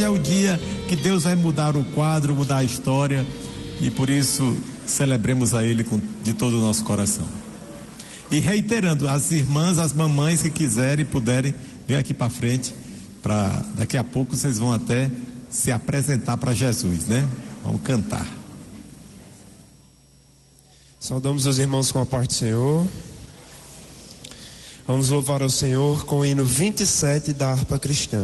é o dia que Deus vai mudar o quadro, mudar a história, e por isso celebremos a Ele de todo o nosso coração. E reiterando, as irmãs, as mamães que quiserem, puderem, vem aqui para frente, para daqui a pouco vocês vão até se apresentar para Jesus, né? Vamos cantar. Saudamos os irmãos com a paz do Senhor. Vamos louvar ao Senhor com o hino 27 da harpa cristã.